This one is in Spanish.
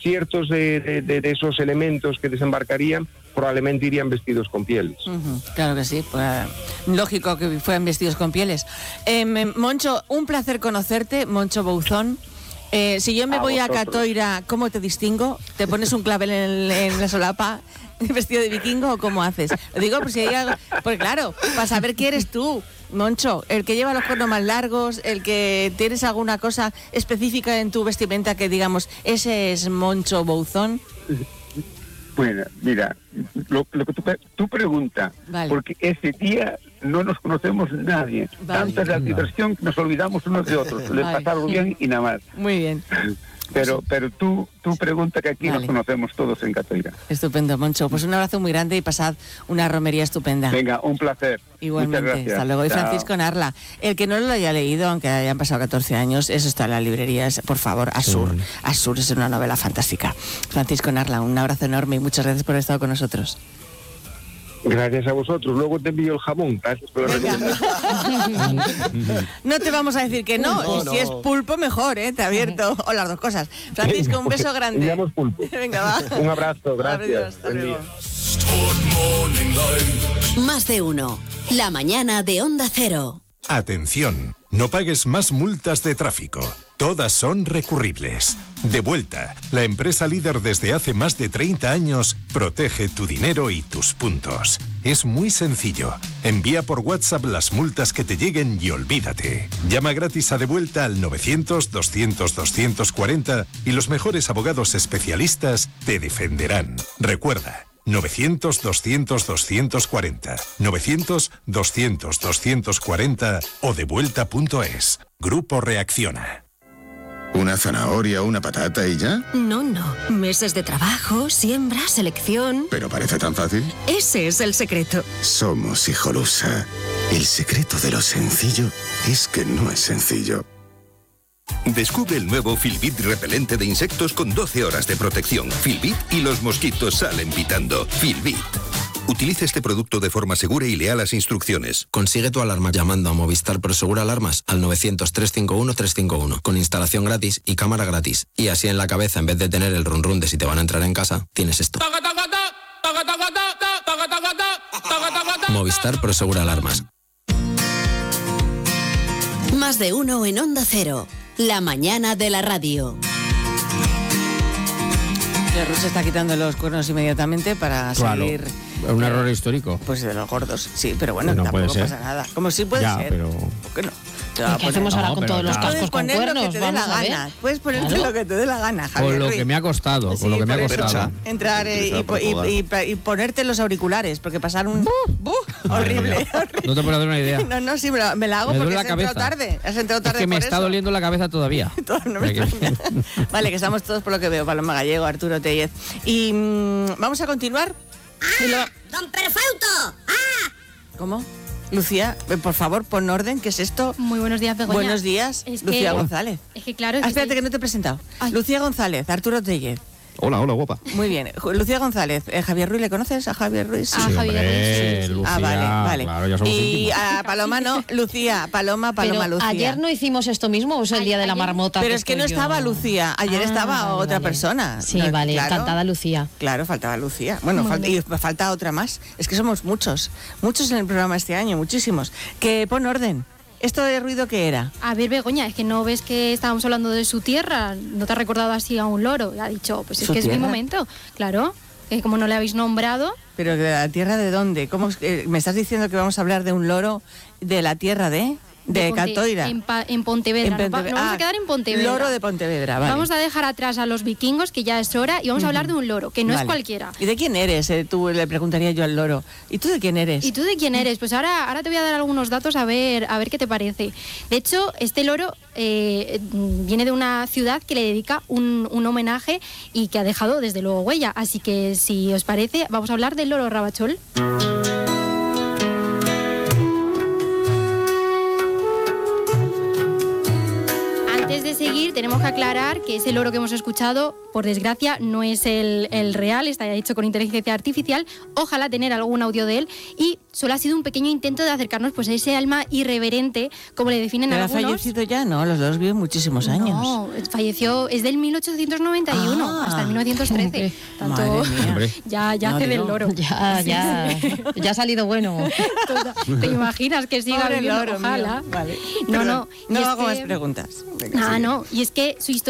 ciertos de esos elementos que desembarcarían probablemente irían vestidos con pieles. Claro que sí, pues, lógico que fueran vestidos con pieles. Moncho, un placer conocerte, Moncho Bouzón. Si yo me voy a Catoira, ¿cómo te distingo? ¿Te pones un clavel en la solapa vestido de vikingo o cómo haces? Lo digo por si hay algo, porque claro, para saber quién eres tú, Moncho, el que lleva los cuernos más largos, el que tienes alguna cosa específica en tu vestimenta que digamos, ese es Moncho Bouzón. Bueno, mira, lo que tú preguntas, vale. Porque ese día no nos conocemos nadie. Vale. Tanta es la diversión que nos olvidamos unos de otros. Le pasamos bien y nada más. Muy bien. Pero tú pregunta que aquí vale. nos conocemos todos en Catoira. Estupendo, Moncho. Pues un abrazo muy grande y pasad una romería estupenda. Venga, un placer. Igualmente, hasta luego. Y Francisco Narla, el que no lo haya leído, aunque hayan pasado 14 años, eso está en la librería, por favor, Asur. Sí. Asur es una novela fantástica. Francisco Narla, un abrazo enorme y muchas gracias por haber estado con nosotros. Gracias a vosotros. Luego te envío el jamón. Gracias por No te vamos a decir que no. Y si es pulpo, mejor, ¿eh? Te abierto. O las dos cosas. Francisco, un beso grande. Enviamos pulpo. Venga, va. Un abrazo, gracias. Hasta luego. Más de uno. La mañana de Onda Cero. Atención, no pagues más multas de tráfico. Todas son recurribles. De Vuelta, la empresa líder desde hace más de 30 años, protege tu dinero y tus puntos. Es muy sencillo. Envía por WhatsApp las multas que te lleguen y olvídate. Llama gratis a De Vuelta al 900-200-240 y los mejores abogados especialistas te defenderán. Recuerda, 900-200-240, 900-200-240 o devuelta.es. Grupo Reacciona. ¿Una zanahoria, una patata y ya? No. Meses de trabajo, siembra, selección... ¿Pero parece tan fácil? Ese es el secreto. Somos Hijolusa. El secreto de lo sencillo es que no es sencillo. Descubre el nuevo Filbit repelente de insectos con 12 horas de protección. Filbit y los mosquitos salen pitando. Filbit. Utiliza este producto de forma segura y lea las instrucciones. Consigue tu alarma llamando a Movistar Prosegur Alarmas al 900-351-351 con instalación gratis y cámara gratis. Y así en la cabeza, en vez de tener el run run de si te van a entrar en casa, tienes esto. Movistar Prosegur Alarmas. Más de uno en Onda Cero. La mañana de la radio. Ruth se está quitando los cuernos inmediatamente para seguir... Un error histórico. Pues de los gordos, sí, pero bueno, no tampoco pasa nada. Como sí puede ser. Pero... ¿Por qué no? ¿Qué hacemos ahora con todos los cascos con cuernos? Lo que te dé la gana. Puedes ponerte lo que te dé la gana, Javier. Con lo que me ha costado, con lo que me ha costado. Entrar y ponerte los auriculares, porque pasar un... horrible. No te puedo dar una idea. No, sí, me la hago porque has entrado tarde. Has entrado tarde. Es que me está doliendo la cabeza todavía. No me extraña. Vale, que estamos todos por lo que veo. Paloma Gallego, Arturo Tellez. Y vamos a continuar. ¡Don Perfeuto! ¡Ah! ¿Cómo? Lucía, por favor, pon orden. ¿Qué es esto? Muy buenos días, Begoña. Buenos días, Lucía González. Es que claro... espérate, que no te he presentado. Ay. Lucía González, Arturo Tellez. Hola, guapa. Muy bien. Lucía González, Javier Ruiz, ¿le conoces a Javier Ruiz? Sí, Javier Ruiz. Sí. Lucía, vale. Claro, ya somos y íntimos. a Paloma no, Lucía, Paloma, Pero Lucía. ayer no hicimos esto mismo, o es el día de la marmota. Pero es que no estaba Lucía, ayer estaba otra persona. Sí, no, vale, claro, encantada Lucía. Claro, faltaba Lucía. Bueno, falta otra más. Es que somos muchos en el programa este año, muchísimos. Que pon orden. ¿Esto de ruido qué era? A ver, Begoña, es que no ves que estábamos hablando de su tierra, no te ha recordado así a un loro, ha dicho, pues es que es mi momento, claro, que como no le habéis nombrado. ¿Pero de la tierra de dónde? ¿Cómo me estás diciendo que vamos a hablar de un loro de la tierra de Catoira? En Pontevedra. Nos vamos a quedar en Pontevedra. Loro de Pontevedra, vale. Vamos a dejar atrás a los vikingos, que ya es hora, y vamos a hablar de un loro, que no es cualquiera. ¿Y de quién eres? Tú le preguntaría yo al loro. ¿Y tú de quién eres? ¿Y tú de quién eres? Pues ahora te voy a dar algunos datos a ver qué te parece. De hecho, este loro viene de una ciudad que le dedica un homenaje y que ha dejado desde luego huella. Así que si os parece, vamos a hablar del loro Rabachol. Antes de seguir, tenemos que aclarar que ese loro que hemos escuchado, por desgracia, no es el real, está hecho con inteligencia artificial. Ojalá tener algún audio de él, y solo ha sido un pequeño intento de acercarnos pues a ese alma irreverente, como le definen ¿Pero algunos. ha fallecido ya? No, los dos viven muchísimos años. No, falleció, es del 1891 hasta el 1913. Tanto, ya No, hace del digo, loro. Ya ha salido bueno. ¿Te imaginas que siga Pobre viviendo? loro, Ojalá. mío. Vale. No, Perdón, no. No Y es hago que- más preguntas. Venga, Ah, sigue. no, y es que